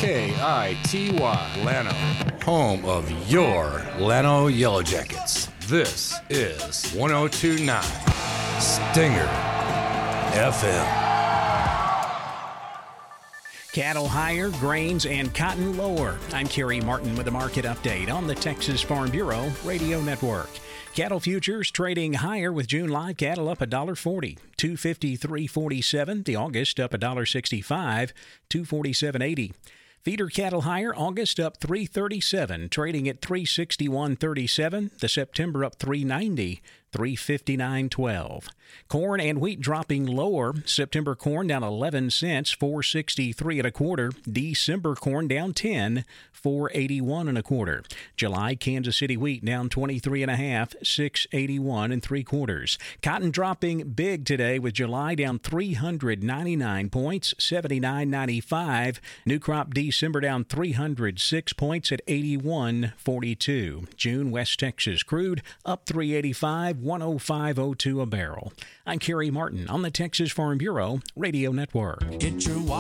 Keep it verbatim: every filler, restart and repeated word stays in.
K I T Y, Llano, home of your Llano Yellow Jackets. This is one oh two point nine Stinger F M. Cattle higher, grains, and cotton lower. I'm Kerry Martin with a market update on the Texas Farm Bureau Radio Network. Cattle futures trading higher with June live cattle up one dollar forty, two fifty-three forty-seven. The August up one dollar sixty-five, two forty-seven eighty. Feeder cattle higher, August up three thirty-seven, trading at three sixty-one thirty-seven. The September up three ninety, three fifty-nine twelve. Corn and wheat dropping lower. September corn down eleven cents, four sixty-three and a quarter. December corn down ten, four eighty-one and a quarter. July Kansas City wheat down twenty-three and a half, six eighty-one and three quarters. Cotton dropping big today with July down three hundred ninety-nine points, seventy-nine ninety-five. New crop December down three hundred six points at eighty-one forty-two. June West Texas crude up three eighty-five, one oh five oh two a barrel. I'm Kerry Martin on the Texas Farm Bureau Radio Network. Get your